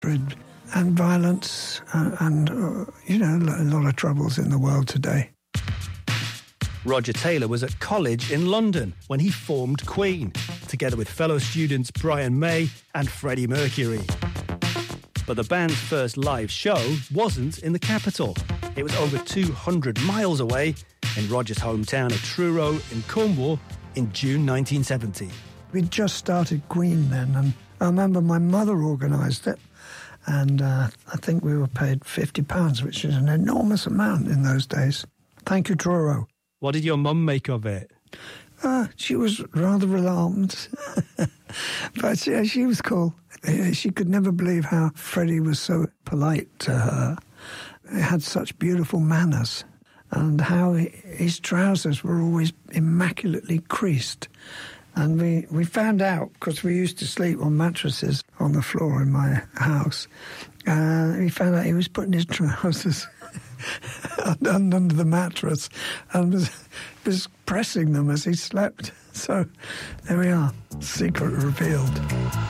and violence and a lot of troubles in the world today. Roger Taylor was at college in London when he formed Queen, together with fellow students Brian May and Freddie Mercury. But the band's first live show wasn't in the capital. It was over 200 miles away in Roger's hometown of Truro in Cornwall in June 1970. We'd just started Queen then, and I remember my mother organised it, and I think we were paid £50, which is an enormous amount in those days. Thank you, Truro. What did your mum make of it? She was rather alarmed, but she was cool. She could never believe how Freddie was so polite to her. He had such beautiful manners, and how his trousers were always immaculately creased. And we found out, because we used to sleep on mattresses on the floor in my house, we found out he was putting his trousers under the mattress and was pressing them as he slept. So there we are, secret revealed.